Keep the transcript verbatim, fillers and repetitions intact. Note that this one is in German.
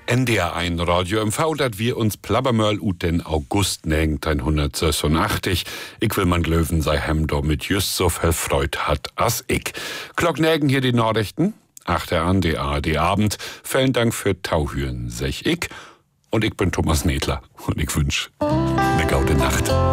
N D R eins Radio M V, dat wir uns Plabbermörl ut den August neunzehnhundertsechsundachtzig. Ich will man glöwen sei hem do mit just so viel Freud hat as ich. Glocknägen hier die Nachrichten. Achter an die A R D-Abend. Vielen Dank für Tauhüren, sech ich. Und ich bin Thomas Nedler. Und ich wünsch ne gute Nacht.